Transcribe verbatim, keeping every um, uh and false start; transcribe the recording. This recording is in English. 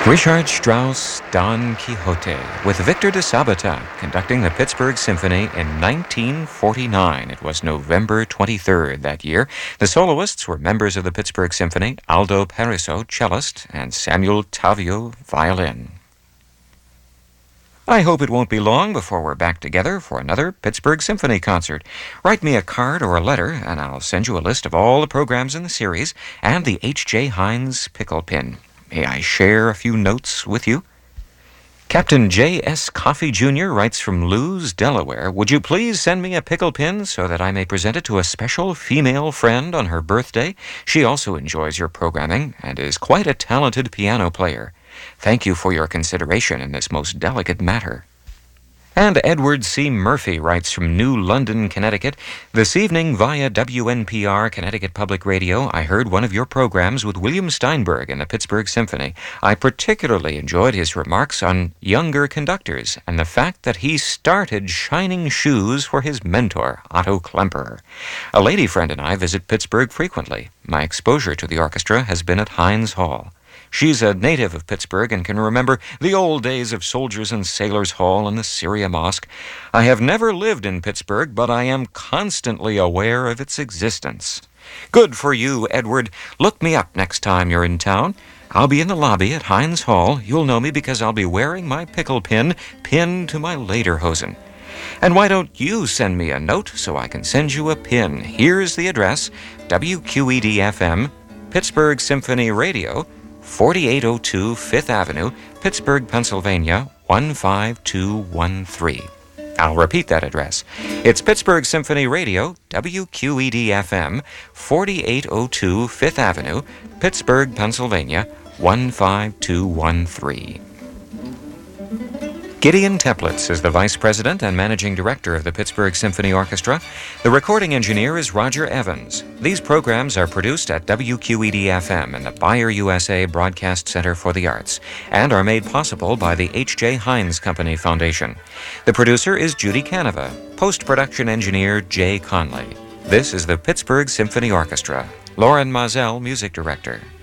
Richard Strauss' Don Quixote, with Victor de Sabata conducting the Pittsburgh Symphony in nineteen forty-nine. It was November twenty-third that year. The soloists were members of the Pittsburgh Symphony, Aldo Pariso, cellist, and Samuel Tavio, violin. I hope it won't be long before we're back together for another Pittsburgh Symphony concert. Write me a card or a letter, and I'll send you a list of all the programs in the series and the H J Heinz pickle pin. May I share a few notes with you? Captain J S. Coffey Junior writes from Lewes, Delaware. Would you please send me a pickle pin so that I may present it to a special female friend on her birthday? She also enjoys your programming and is quite a talented piano player. Thank you for your consideration in this most delicate matter. And Edward C. Murphy writes from New London, Connecticut. This evening, via W N P R, Connecticut Public Radio, I heard one of your programs with William Steinberg in the Pittsburgh Symphony. I particularly enjoyed his remarks on younger conductors and the fact that he started shining shoes for his mentor, Otto Klemperer. A lady friend and I visit Pittsburgh frequently. My exposure to the orchestra has been at Heinz Hall. She's a native of Pittsburgh and can remember the old days of Soldiers and Sailors Hall and the Syria Mosque. I have never lived in Pittsburgh, but I am constantly aware of its existence. Good for you, Edward. Look me up next time you're in town. I'll be in the lobby at Heinz Hall. You'll know me because I'll be wearing my pickle pin pinned to my lederhosen. And why don't you send me a note so I can send you a pin? Here's the address, W Q E D F M, Pittsburgh Symphony Radio, forty-eight oh two Fifth Avenue, Pittsburgh, Pennsylvania, one five two one three. I'll repeat that address. It's Pittsburgh Symphony Radio, W Q E D F M, forty-eight oh two Fifth Avenue, Pittsburgh, Pennsylvania, one five two one three. Gideon Teplitz is the Vice President and Managing Director of the Pittsburgh Symphony Orchestra. The recording engineer is Roger Evans. These programs are produced at W Q E D F M and the Bayer U S A Broadcast Center for the Arts and are made possible by the H J Heinz Company Foundation. The producer is Judy Canova. Post-production engineer Jay Conley. This is the Pittsburgh Symphony Orchestra. Lauren Mazel, Music Director.